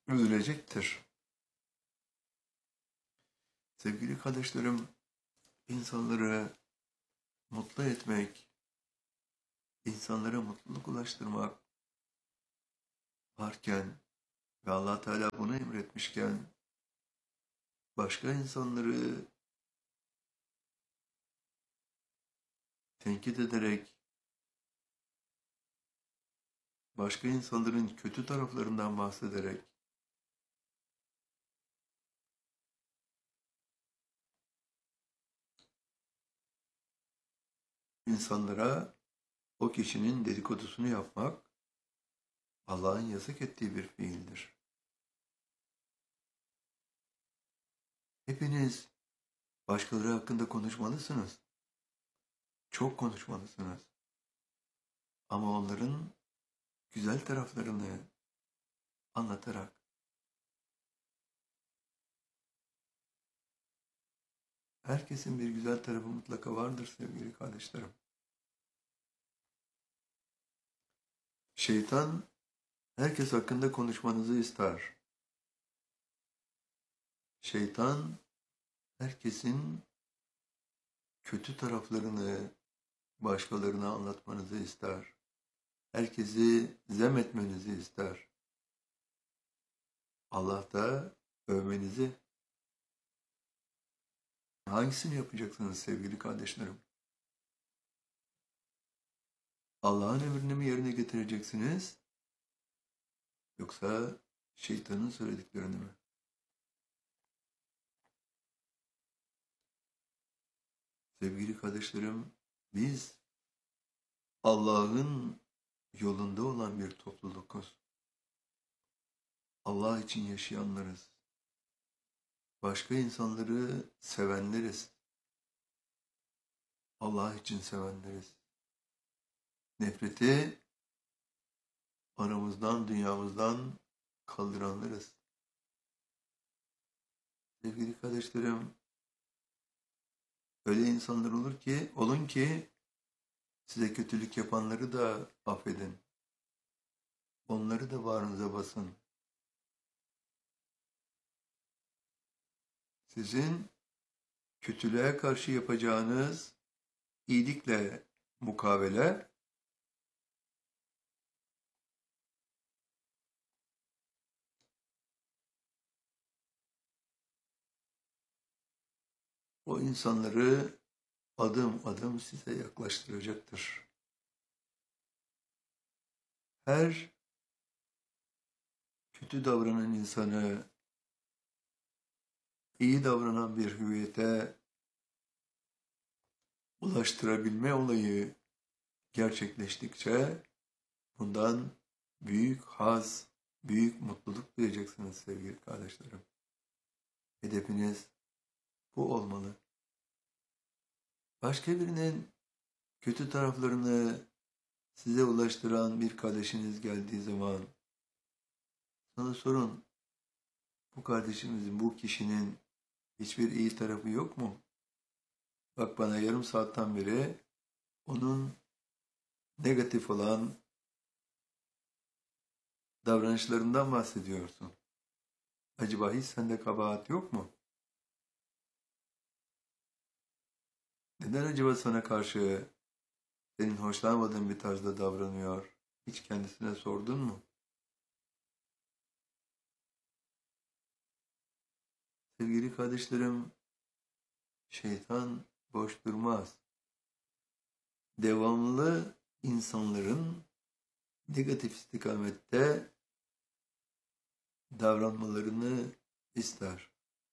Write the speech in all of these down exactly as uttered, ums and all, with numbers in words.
üzülecektir. Sevgili kardeşlerim, insanları mutlu etmek, insanlara mutluluk ulaştırmak varken ve Allah Teala bunu emretmişken başka insanları tenkit ederek, başka insanların kötü taraflarından bahsederek insanlara o kişinin dedikodusunu yapmak Allah'ın yasak ettiği bir fiildir. Hepiniz başkaları hakkında konuşmalısınız. Çok konuşmalısınız. Ama onların güzel taraflarını anlatarak, herkesin bir güzel tarafı mutlaka vardır sevgili kardeşlerim. Şeytan herkes hakkında konuşmanızı ister. Şeytan herkesin kötü taraflarını başkalarına anlatmanızı ister. Herkesi zem etmenizi ister. Allah da övmenizi. Hangisini yapacaksınız sevgili kardeşlerim? Allah'ın emrini mi yerine getireceksiniz? Yoksa şeytanın söylediklerini mi? Sevgili kardeşlerim, biz Allah'ın yolunda olan bir toplulukuz. Allah için yaşayanlarız. Başka insanları sevenleriz. Allah için sevenleriz. Nefreti aramızdan, dünyamızdan kaldıranlarız. Sevgili kardeşlerim, öyle insanlar olur ki, olun ki size kötülük yapanları da affedin. Onları da bağrınıza basın. Sizin kötülüğe karşı yapacağınız iyilikle mukabele, o insanları adım adım size yaklaştıracaktır. Her kötü davranan insanı iyi davranan bir hüviyete ulaştırabilme olayı gerçekleştikçe bundan büyük haz, büyük mutluluk duyacaksınız sevgili kardeşlerim. Hedefiniz bu olmalı. Başka birinin kötü taraflarını size ulaştıran bir kardeşiniz geldiği zaman sana sorun, bu kardeşimizin, bu kişinin hiçbir iyi tarafı yok mu? Bak, bana yarım saatten beri onun negatif olan davranışlarından bahsediyorsun. Acaba hiç sende kabahat yok mu? Neden acaba sana karşı senin hoşlanmadığın bir tarzda davranıyor? Hiç kendisine sordun mu? Sevgili kardeşlerim, şeytan boş durmaz. Devamlı insanların negatif istikamette davranmalarını ister.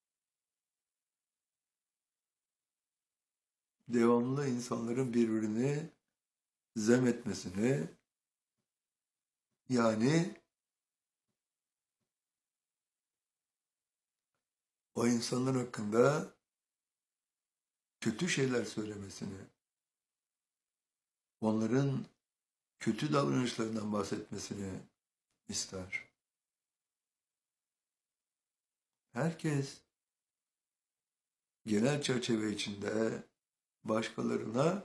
Devamlı insanların birbirini zem etmesini, yani o insanlar hakkında kötü şeyler söylemesini, onların kötü davranışlarından bahsetmesini ister. Herkes genel çerçeve içinde başkalarına,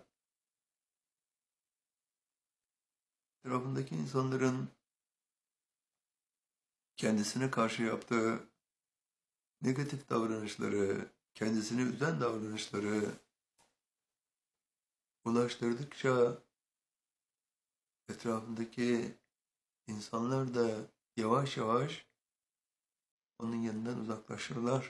etrafındaki insanların kendisine karşı yaptığı negatif davranışları, kendisini üzen davranışları ulaştırdıkça etrafındaki insanlar da yavaş yavaş onun yanından uzaklaşırlar.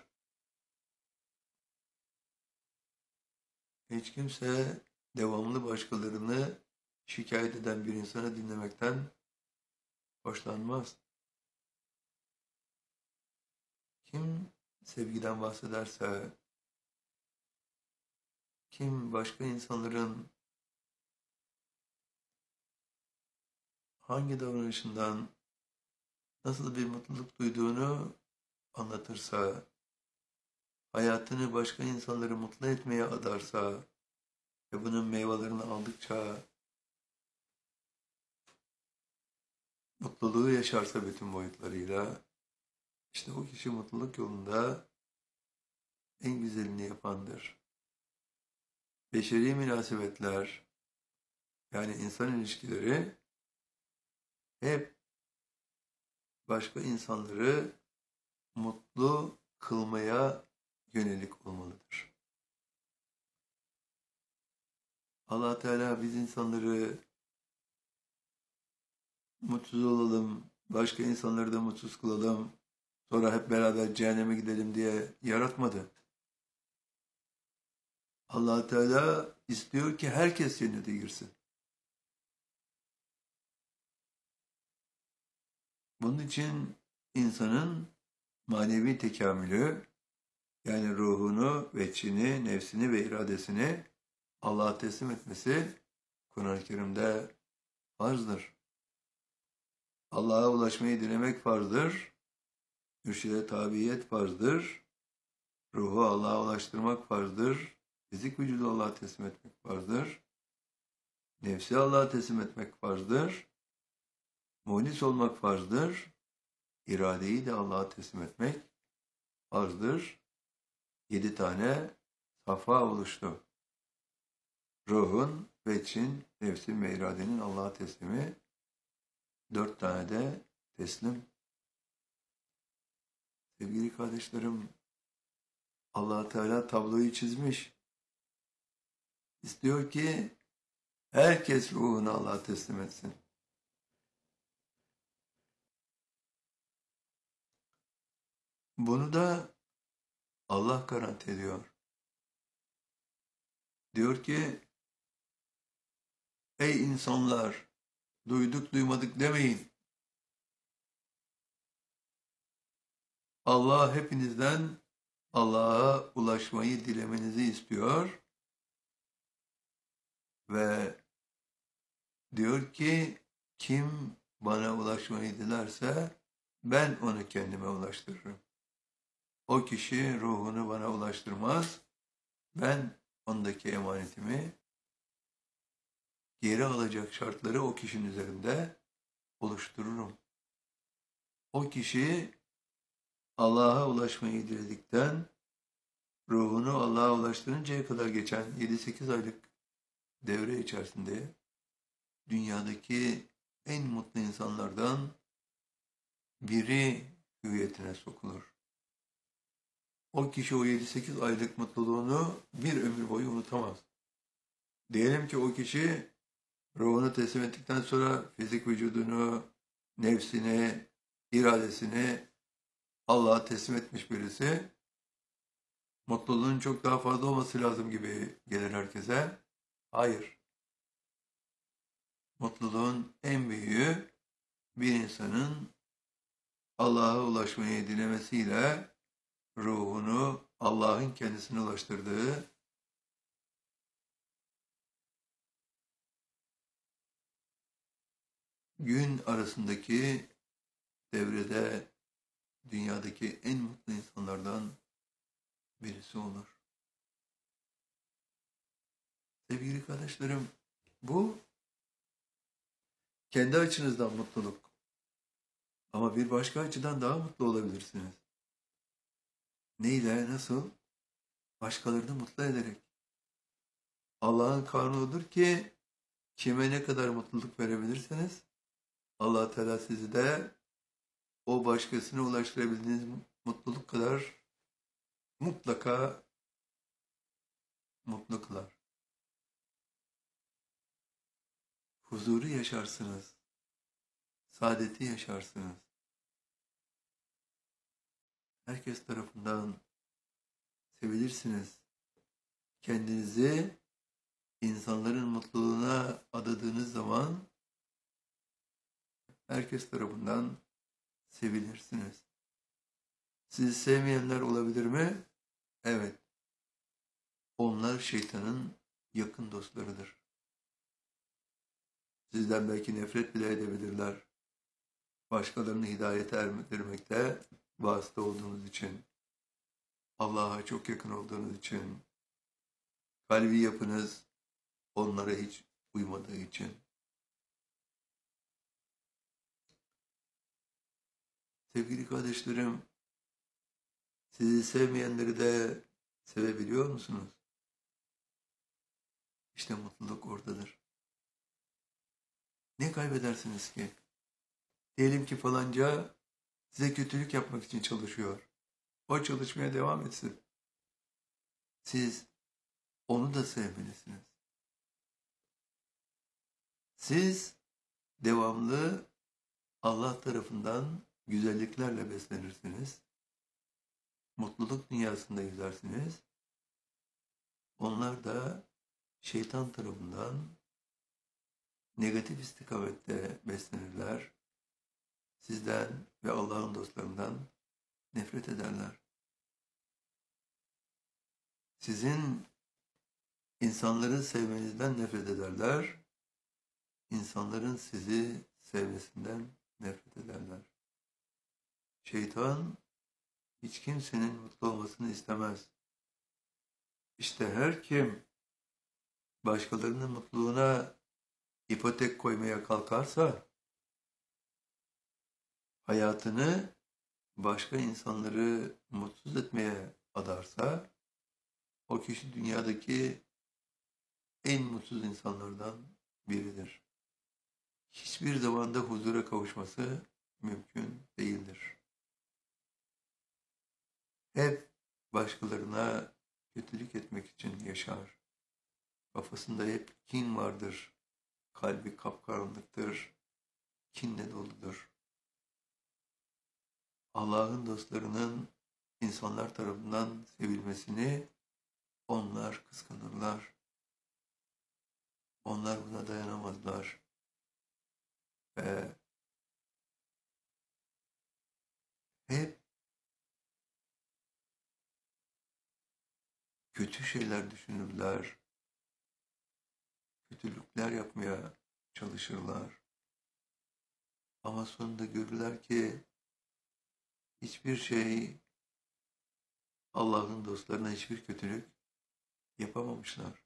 Hiç kimse devamlı başkalarını şikayet eden bir insanı dinlemekten hoşlanmaz. Kim sevgiden bahsederse, kim başka insanların hangi davranışından nasıl bir mutluluk duyduğunu anlatırsa, hayatını başka insanları mutlu etmeye adarsa ve bunun meyvelerini aldıkça mutluluğu yaşarsa bütün boyutlarıyla, işte o kişi mutluluk yolunda en güzelini yapandır. Beşeri münasebetler, yani insan ilişkileri hep başka insanları mutlu kılmaya yönelik olmalıdır. Allah Teala biz insanları mutsuz olalım, başka insanları da mutsuz kılalım, sonra hep beraber cehenneme gidelim diye yaratmadı. Allah Teala istiyor ki herkes cennete girsin. Bunun için insanın manevi tekamülü, yani ruhunu, veçhini, nefsini ve iradesini Allah'a teslim etmesi Kur'an-ı Kerim'de farzdır. Allah'a ulaşmayı dilemek farzdır. Mürşide tabiyet farzdır. Ruhu Allah'a ulaştırmak farzdır. Fizik vücudu Allah'a teslim etmek farzdır. Nefsi Allah'a teslim etmek farzdır. Muhlis olmak farzdır. İradeyi de Allah'a teslim etmek farzdır. Yedi tane safa oluştu. Ruhun, veçhin, nefsin ve iradenin Allah'a teslimi. Dört tane de teslim. Sevgili kardeşlerim, Allah Teala tabloyu çizmiş. İstiyor ki herkes ruhunu Allah'a teslim etsin. Bunu da Allah garanti ediyor. Diyor ki, ey insanlar, duyduk duymadık demeyin. Allah hepinizden Allah'a ulaşmayı dilemenizi istiyor. Ve diyor ki, kim bana ulaşmayı dilerse ben onu kendime ulaştırırım. O kişi ruhunu bana ulaştırmaz. Ben ondaki emanetimi geri alacak şartları o kişinin üzerinde oluştururum. O kişi Allah'a ulaşmayı diledikten, ruhunu Allah'a ulaştırıncaya kadar geçen yedi sekiz aylık devre içerisinde dünyadaki en mutlu insanlardan biri hüviyetine sokulur. O kişi o yedi sekiz aylık mutluluğunu bir ömür boyu unutamaz. Diyelim ki o kişi ruhunu teslim ettikten sonra fizik vücudunu, nefsini, iradesini Allah'a teslim etmiş birisi, mutluluğun çok daha fazla olması lazım gibi gelir herkese. Hayır. Mutluluğun en büyüğü bir insanın Allah'a ulaşmayı dilemesiyle ruhunu Allah'ın kendisine ulaştırdığı gün arasındaki devrede dünyadaki en mutlu insanlardan birisi olur. Sevgili kardeşlerim, bu kendi açınızdan mutluluk. Ama bir başka açıdan daha mutlu olabilirsiniz. Neyle, nasıl? Başkalarını mutlu ederek. Allah'ın kanunudur ki kime ne kadar mutluluk verebilirseniz Allah Teala sizi de o başkasına ulaştırabildiğiniz mutluluk kadar mutlaka mutlu kılar. Huzuru yaşarsınız. Saadeti yaşarsınız. Herkes tarafından sevilirsiniz. Kendinizi insanların mutluluğuna adadığınız zaman herkes tarafından sevilirsiniz. Sizi sevmeyenler olabilir mi? Evet. Onlar şeytanın yakın dostlarıdır. Sizden belki nefret bile edebilirler. Başkalarını hidayete erdirmekte vasıta olduğunuz için, Allah'a çok yakın olduğunuz için, kalbi yapınız onlara hiç uymadığı için. Sevgili kardeşlerim, sizi sevmeyenleri de sevebiliyor musunuz? İşte mutluluk oradadır. Ne kaybedersiniz ki? Diyelim ki falanca size kötülük yapmak için çalışıyor. O çalışmaya devam etsin. Siz onu da sevmelisiniz. Siz devamlı Allah tarafından güzelliklerle beslenirsiniz. Mutluluk dünyasında yüzersiniz. Onlar da şeytan tarafından negatif istikamette beslenirler. Sizden ve Allah'ın dostlarından nefret ederler. Sizin insanları sevmenizden nefret ederler. İnsanların sizi sevmesinden nefret ederler. Şeytan hiç kimsenin mutlu olmasını istemez. İşte her kim başkalarının mutluluğuna ipotek koymaya kalkarsa, hayatını başka insanları mutsuz etmeye adarsa, o kişi dünyadaki en mutsuz insanlardan biridir. Hiçbir zamanda huzura kavuşması mümkün değildir. Hep başkalarına kötülük etmek için yaşar. Kafasında hep kin vardır. Kalbi kapkaranlıktır. Kinle doludur. Allah'ın dostlarının insanlar tarafından sevilmesini onlar kıskanırlar. Onlar buna dayanamazlar. Ve hep kötü şeyler düşünürler. Kötülükler yapmaya çalışırlar. Ama sonunda görürler ki hiçbir şey, Allah'ın dostlarına hiçbir kötülük yapamamışlar.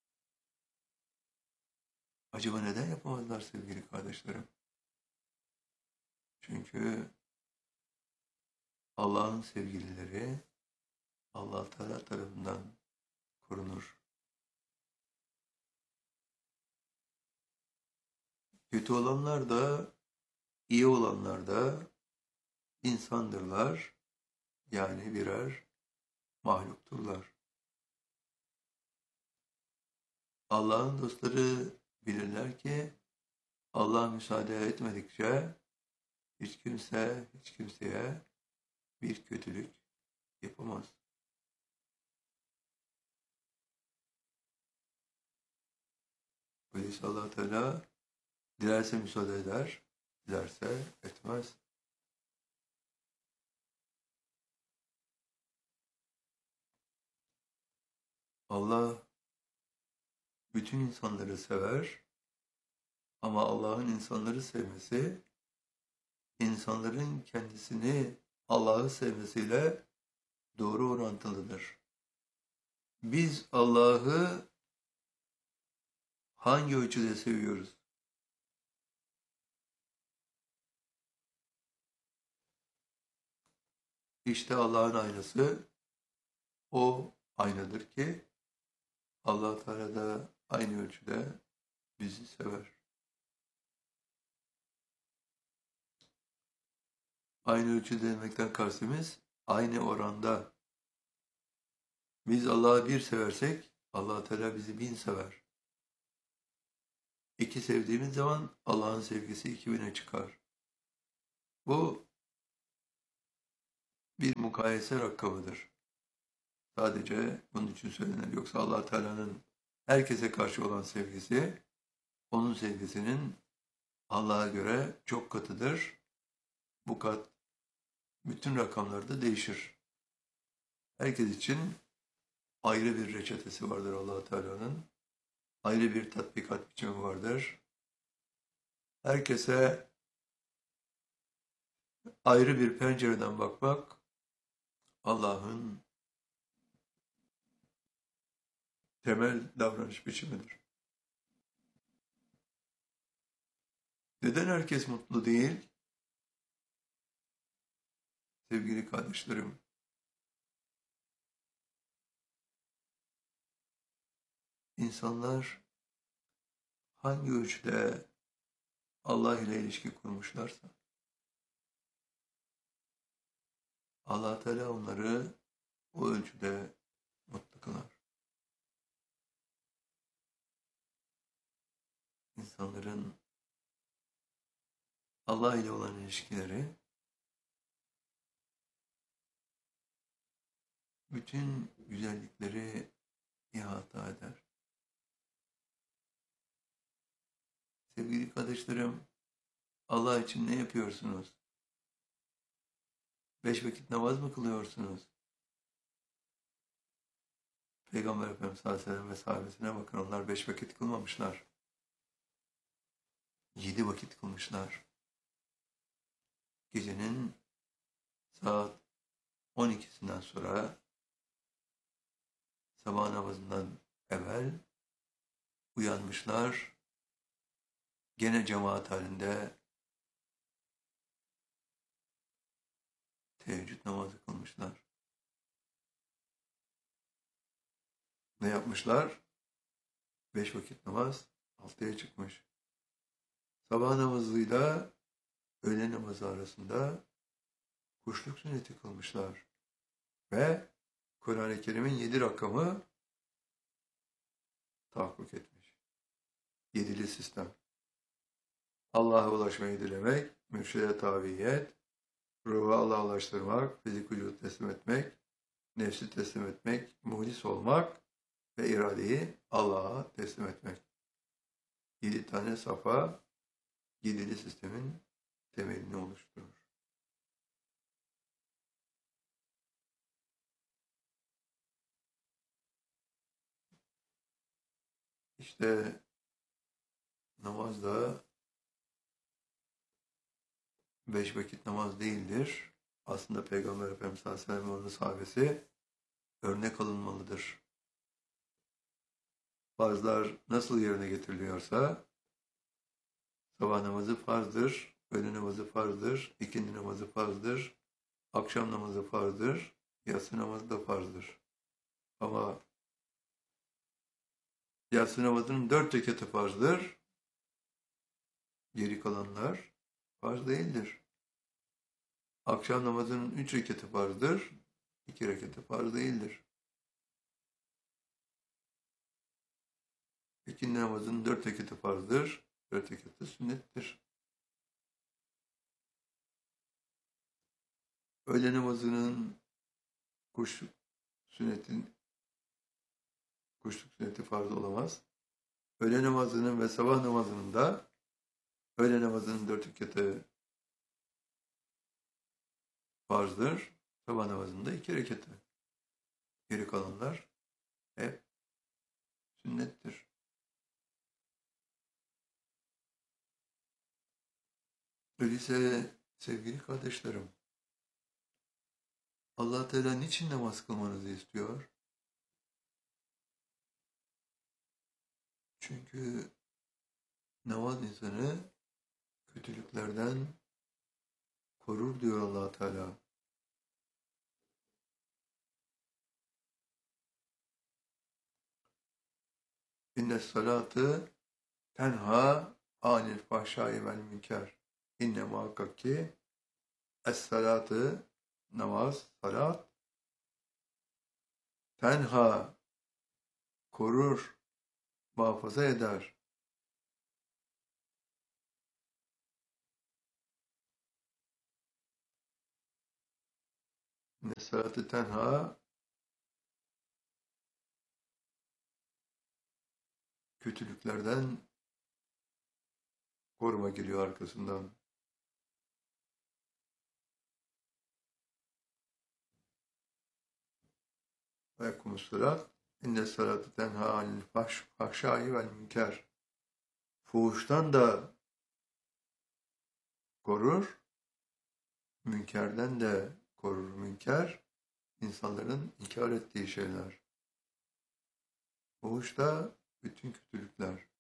Acaba neden yapamazlar sevgili kardeşlerim? Çünkü Allah'ın sevgilileri Allah Teala tarafından korunur. Kötü olanlar da, iyi olanlar da insandırlar. Yani birer mahlukturlar. Allah'ın dostları bilirler ki Allah müsaade etmedikçe hiç kimse hiç kimseye bir kötülük yapamaz. Öyleyse Allah Teala dilerse müsaade eder, dilerse etmez. Allah bütün insanları sever ama Allah'ın insanları sevmesi, insanların kendisini Allah'ı sevmesiyle doğru orantılıdır. Biz Allah'ı hangi ölçüde seviyoruz? İşte Allah'ın aynası o aynadır ki Allah Teala da aynı ölçüde bizi sever. Aynı ölçüde demekten kastımız aynı oranda. Biz Allah'ı bir seversek Allah Teala bizi bin sever. İki sevdiğimiz zaman Allah'ın sevgisi iki bine çıkar. Bu bir mukayese rakamıdır. Sadece bunun için söylenir. Yoksa Allah Teala'nın herkese karşı olan sevgisi, onun sevgisinin Allah'a göre çok katıdır. Bu kat bütün rakamlarda değişir. Herkes için ayrı bir reçetesi vardır Allah Teala'nın. Ayrı bir tatbikat biçimi vardır. Herkese ayrı bir pencereden bakmak Allah'ın temel davranış biçimidir. Neden herkes mutlu değil? Sevgili kardeşlerim, insanlar hangi ölçüde Allah ile ilişki kurmuşlarsa, Allah Teala onları o ölçüde mutlu kılar. İnsanların Allah ile olan ilişkileri bütün güzellikleri ihata eder. Sevgili kardeşlerim, Allah için ne yapıyorsunuz? Beş vakit namaz mı kılıyorsunuz? Peygamber Efendimiz sallallahu aleyhi ve sellem ve sahabesine bakın, onlar beş vakit kılmamışlar. Yedi vakit kılmışlar. Gecenin saat on ikisinden sonra sabah namazından evvel uyanmışlar. Gene cemaat halinde teheccüd namazı kılmışlar. Ne yapmışlar? Beş vakit namaz altıya çıkmış. Sabah namazıyla öğle namazı arasında kuşluk sünneti kılmışlar. Ve Kur'an-ı Kerim'in yedi rakamı tahakkuk etmiş. Yedili sistem. Allah'a ulaşmayı dilemek, mürşide tabiyet, ruhu Allah'a ulaştırmak, fizik vücudu teslim etmek, nefsi teslim etmek, muhlis olmak ve iradeyi Allah'a teslim etmek. Yedi tane safa, yedili sistemin temelini oluşturur. İşte namaz da beş vakit namaz değildir. Aslında Peygamber Efendimiz sallallahu aleyhi ve sellem ve onun sahabesi örnek alınmalıdır. Farzlar nasıl yerine getiriliyorsa sabah namazı farzdır, öğle namazı farzdır, ikindi namazı farzdır, akşam namazı farzdır, yatsı namazı da farzdır. Ama yatsı namazının dört rekatı farzdır, geri kalanlar farz değildir. Akşam namazının üç rekatı farzdır, iki rekatı farz değildir. İkindi namazının dört rekatı farzdır, dört rekatı sünnettir. Öğle namazının kuşluk sünnetin kuşluk sünneti farz olamaz. Öğle namazının ve sabah namazının da öğle namazının dört rekatı farzdır. Sabah namazında iki rekatı. Geri kalanlar hep sünnettir. Öyleyse sevgili kardeşlerim, Allah Teala niçin namaz kılmanızı istiyor? Çünkü namaz insanı kötülüklerden korur diyor Allah Teala. İnne salatı tenha anil fahşai vel münker. İnne muhakkak ki Es-salatı, namaz, salat, tenha, korur, muhafaza eder. Es-salatı tenha, kötülüklerden koruma geliyor arkasından. Ve yekumussalat, inne salatı tenha anil fahşai vel münker. Fuhuştan da korur, münkerden de korur. Münker, insanların inkar ettiği şeyler. Fuhuş da bütün kötülükler.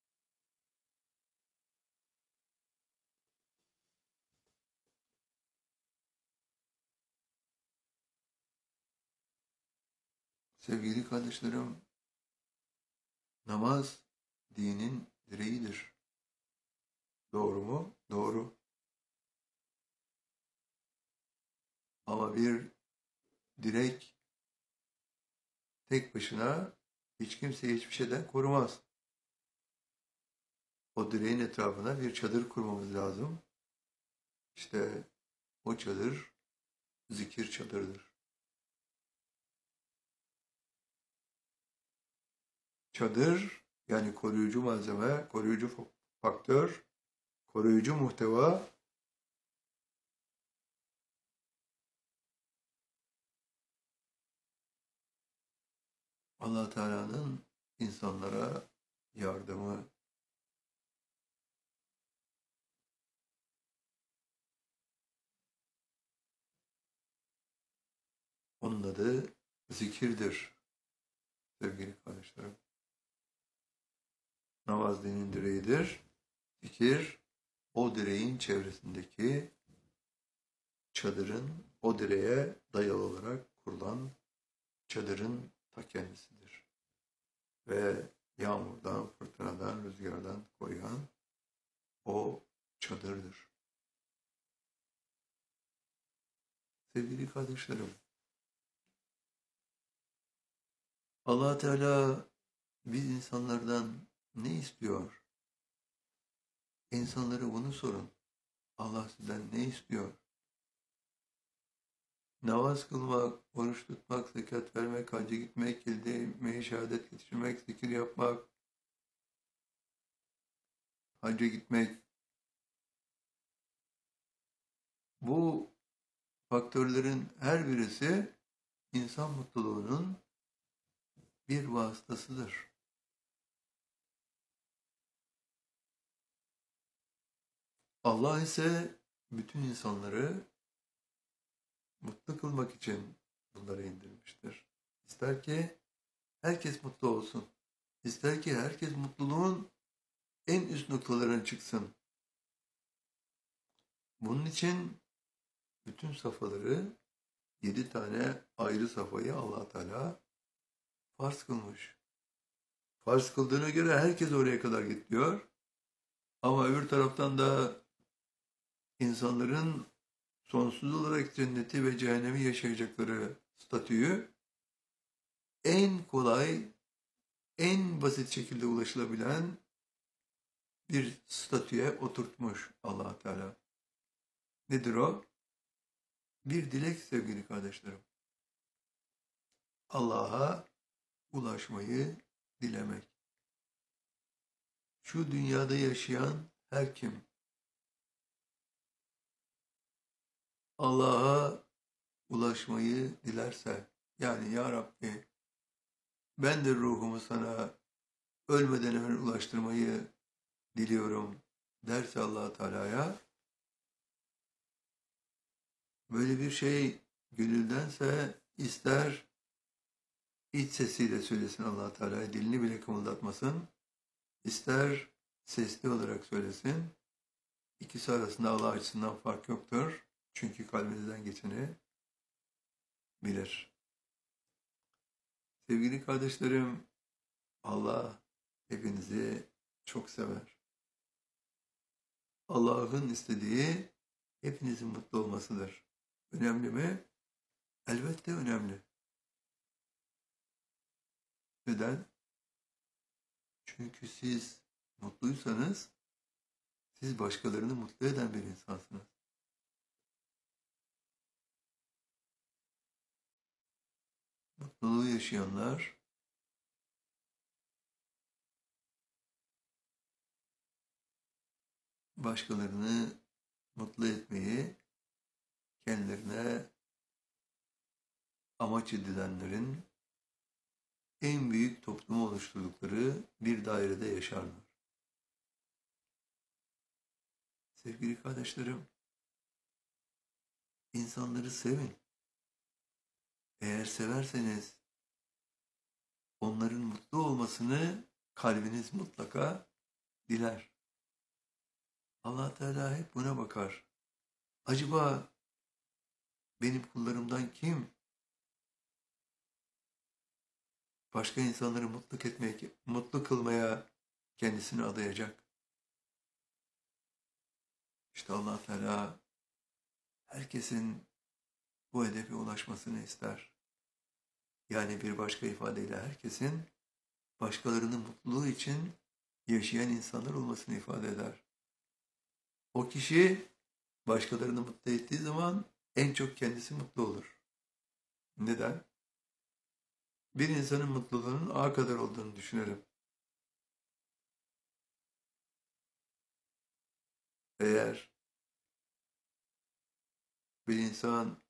Sevgili kardeşlerim, namaz dinin direğidir. Doğru mu? Doğru. Ama bir direk tek başına hiç kimseyi hiçbir şeyden korumaz. O direğin etrafına bir çadır kurmamız lazım. İşte o çadır zikir çadırıdır. Çadır yani koruyucu malzeme, koruyucu faktör, koruyucu muhteva Allah Teala'nın insanlara yardımı. Onun adı zikirdir sevgili kardeşlerim. Namaz dinin direğidir. Zikir o direğin çevresindeki çadırın o direğe dayalı olarak kurulan çadırın ta kendisidir. Ve yağmurdan, fırtınadan, rüzgardan koruyan o çadırdır. Sevgili kardeşlerim, Allah Teala biz insanlardan ne istiyor? İnsanlara bunu sorun. Allah sizden ne istiyor? Namaz kılmak, oruç tutmak, zekat vermek, hacca gitmek, elde şehadet getirmek, zikir yapmak, hacca gitmek. Bu faktörlerin her birisi insan mutluluğunun bir vasıtasıdır. Allah ise bütün insanları mutlu kılmak için bunları indirmiştir. İster ki herkes mutlu olsun. İster ki herkes mutluluğun en üst noktalarına çıksın. Bunun için bütün safhaları, yedi tane ayrı safhayı Allah Teala farz kılmış. Farz kıldığına göre herkes oraya kadar gidiyor. Ama öbür taraftan da insanların sonsuz olarak cenneti ve cehennemi yaşayacakları statüyü en kolay, en basit şekilde ulaşılabilen bir statüye oturtmuş Allah Teala. Nedir o? Bir dilek sevgili kardeşlerim. Allah'a ulaşmayı dilemek. Şu dünyada yaşayan her kim Allah'a ulaşmayı dilerse, yani ya Rabbi ben de ruhumu sana ölmeden evvel ulaştırmayı diliyorum derse Allah Teala'ya, böyle bir şey gönüldense ister iç sesiyle söylesin Allah Teala, dilini bile kımıldatmasın, ister sesli olarak söylesin, ikisi arasında Allah açısından fark yoktur. Çünkü kalbinizden geçeni bilir. Sevgili kardeşlerim, Allah hepinizi çok sever. Allah'ın istediği hepinizin mutlu olmasıdır. Önemli mi? Elbette önemli. Neden? Çünkü siz mutluysanız siz başkalarını mutlu eden bir insansınız. Mutluluğu yaşayanlar başkalarını mutlu etmeyi kendilerine amaç edinenlerin en büyük toplumu oluşturdukları bir dairede yaşarlar. Sevgili kardeşlerim, insanları sevin. Eğer severseniz onların mutlu olmasını kalbiniz mutlaka diler. Allah Teala hep buna bakar. Acaba benim kullarımdan kim başka insanları mutlu etmeye, mutlu kılmaya kendisini adayacak? İşte Allah Teala herkesin bu hedefe ulaşmasını ister. Yani bir başka ifadeyle herkesin başkalarının mutluluğu için yaşayan insanlar olmasını ifade eder. O kişi başkalarını mutlu ettiği zaman en çok kendisi mutlu olur. Neden? Bir insanın mutluluğunun A kadar olduğunu düşünelim. Eğer bir insan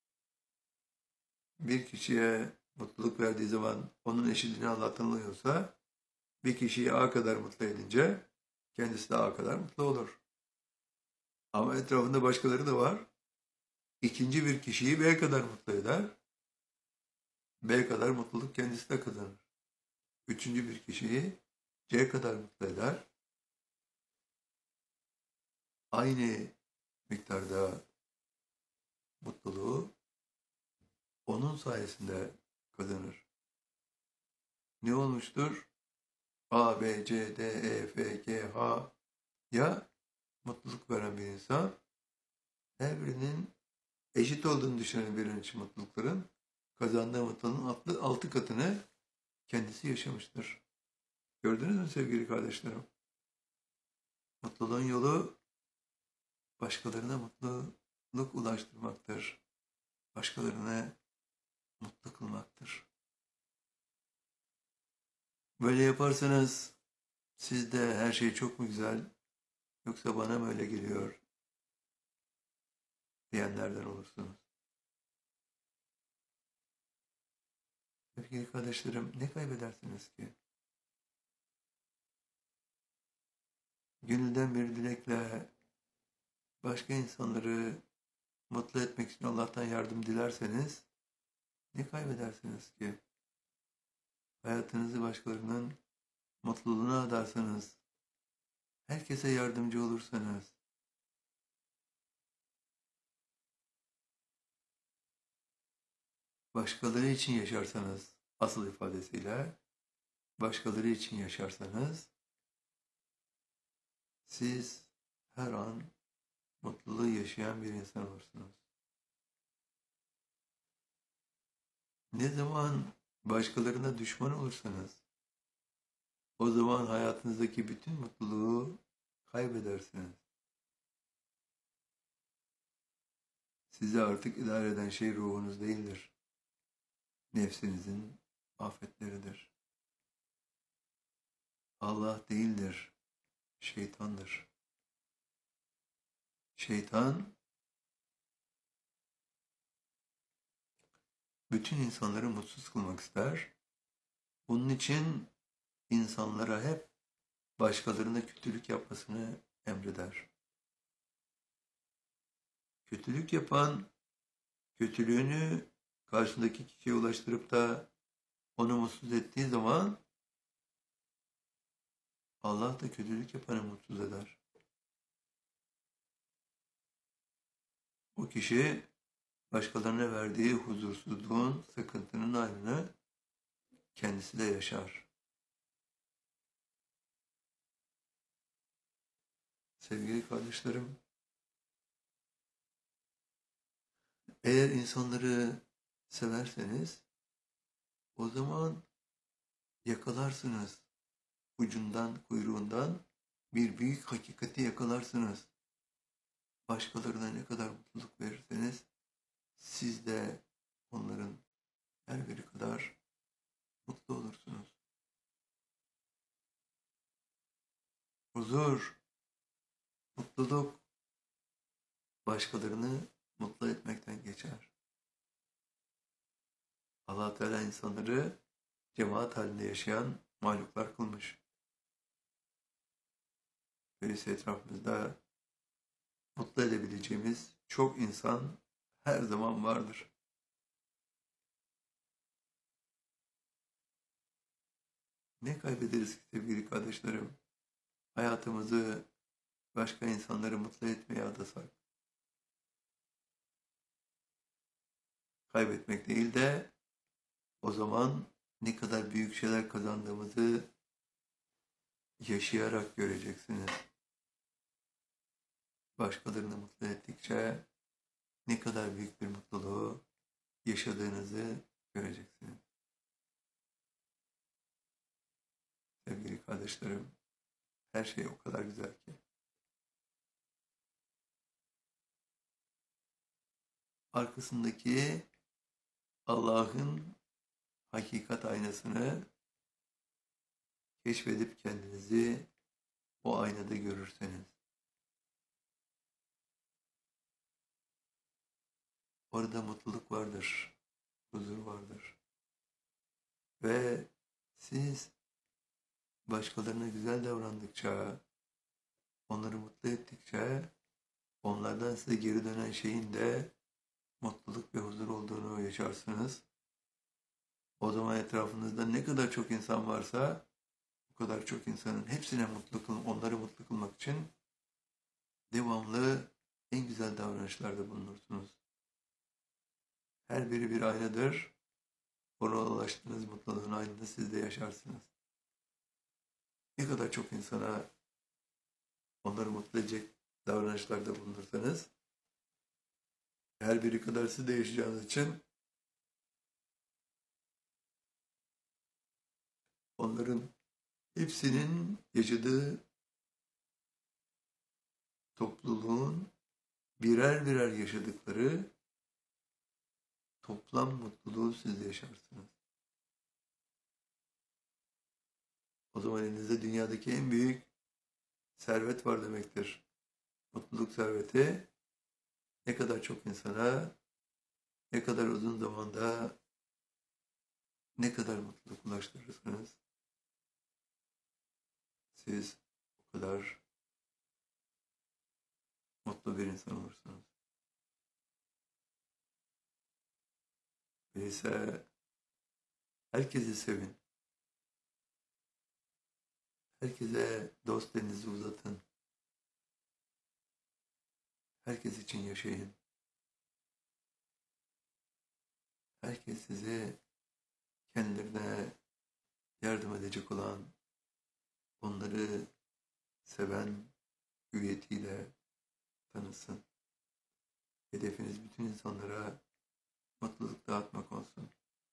bir kişiye mutluluk verdiği zaman onun eşitliğini Allah'tan alıyorsa bir kişiyi A kadar mutlu edince kendisi de A kadar mutlu olur. Ama etrafında başkaları da var. İkinci bir kişiyi B kadar mutlu eder. B kadar mutluluk kendisi de kazanır. Üçüncü bir kişiyi C kadar mutlu eder. Aynı miktarda mutluluğu onun sayesinde kazanır. Ne olmuştur? A, B, C, D, E, F, G, H ya mutluluk veren bir insan her birinin eşit olduğunu düşünen birinin için mutlulukların kazandığı mutluluğun altı katını kendisi yaşamıştır. Gördünüz mü sevgili kardeşlerim? Mutluluğun yolu başkalarına mutluluk ulaştırmaktır. Başkalarına mutlu kılmaktır. Böyle yaparsanız sizde her şey çok mu güzel yoksa bana mı öyle geliyor diyenlerden olursunuz. Sevgili kardeşlerim ne kaybedersiniz ki? Gönülden bir dilekle başka insanları mutlu etmek için Allah'tan yardım dilerseniz ne kaybedersiniz ki? Hayatınızı başkalarının mutluluğuna adarsanız, herkese yardımcı olursanız, başkaları için yaşarsanız, asıl ifadesiyle, başkaları için yaşarsanız, siz her an mutluluğu yaşayan bir insan olursunuz. Ne zaman başkalarına düşman olursanız, o zaman hayatınızdaki bütün mutluluğu kaybedersiniz. Sizi artık idare eden şey ruhunuz değildir. Nefsinizin afetleridir. Allah değildir, şeytandır. Şeytan, bütün insanları mutsuz kılmak ister. Bunun için insanlara hep başkalarına kötülük yapmasını emreder. Kötülük yapan, kötülüğünü karşındaki kişiye ulaştırıp da onu mutsuz ettiği zaman Allah da kötülük yapanı mutsuz eder. O kişi başkalarına verdiği huzursuzluğun, sıkıntının aynını kendisi de yaşar. Sevgili kardeşlerim, Eğer insanları severseniz o zaman yakalarsınız. Ucundan, kuyruğundan bir büyük hakikati yakalarsınız. Başkalarına ne kadar mutluluk verirseniz siz de onların her biri kadar mutlu olursunuz. Huzur, mutluluk başkalarını mutlu etmekten geçer. Allah Teala insanları cemaat halinde yaşayan mahluklar kılmış. Öyleyse etrafımızda mutlu edebileceğimiz çok insan her zaman vardır. Ne kaybederiz ki sevgili kardeşlerim? Hayatımızı başka insanları mutlu etmeye adasak. Kaybetmek değil de o zaman ne kadar büyük şeyler kazandığımızı yaşayarak göreceksiniz. Başkalarını mutlu ettikçe ne kadar büyük bir mutluluğu yaşadığınızı göreceksiniz. Sevgili kardeşlerim, her şey o kadar güzel ki. Arkasındaki Allah'ın hakikat aynasını keşfedip kendinizi o aynada görürseniz, orada mutluluk vardır, huzur vardır. Ve siz başkalarına güzel davrandıkça, onları mutlu ettikçe, onlardan size geri dönen şeyin de mutluluk ve huzur olduğunu yaşarsınız. O zaman etrafınızda ne kadar çok insan varsa, o kadar çok insanın hepsine mutlu kıl, onları mutlu kılmak için devamlı en güzel davranışlarda bulunursunuz. Her biri bir aynadır. Ona ulaştığınız mutluluğun aynını siz de yaşarsınız. Ne kadar çok insana onları mutlu edecek davranışlarda bulunursanız, her biri kadar siz de yaşayacağınız için onların hepsinin yaşadığı topluluğun birer birer yaşadıkları toplam mutluluğu siz de yaşarsınız. O zaman elinizde dünyadaki en büyük servet var demektir. Mutluluk serveti ne kadar çok insana, ne kadar uzun zamanda ne kadar mutluluk ulaştırırsınız, siz o kadar mutlu bir insan olursunuz. Öyleyse herkesi sevin. Herkese dost elinizi uzatın. Herkes için yaşayın. Herkes size kendilerine yardım edecek olan, onları seven hüviyetiyle tanısın. Hedefiniz bütün insanlara mutluluk dağıtmak olsun.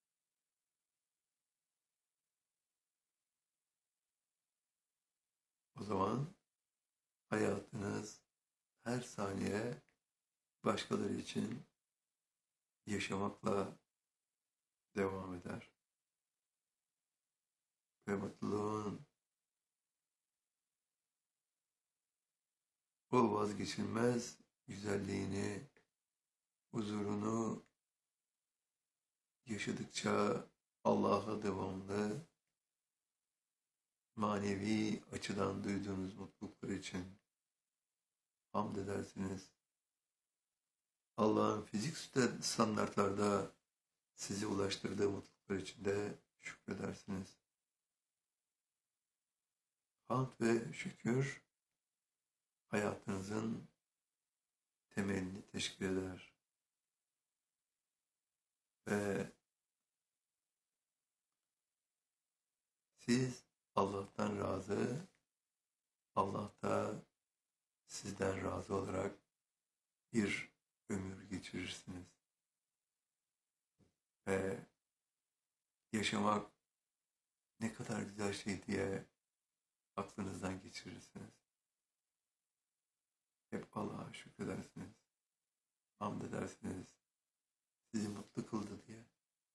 O zaman hayatınız her saniye başkaları için yaşamakla devam eder. Ve mutluluğun o vazgeçilmez güzelliğini, huzurunu yaşadıkça Allah'a devamlı manevi açıdan duyduğunuz mutluluklar için hamd edersiniz. Allah'ın fizik standartlarda sizi ulaştırdığı mutluluklar için de şükredersiniz. Hamd ve şükür hayatınızın temelini teşkil eder. Ve siz Allah'tan razı, Allah da sizden razı olarak bir ömür geçirirsiniz. ve yaşamak ne kadar güzel şey diye aklınızdan geçirirsiniz. Hep Allah'a şükredersiniz, hamd edersiniz, sizi mutlu kıldı diye.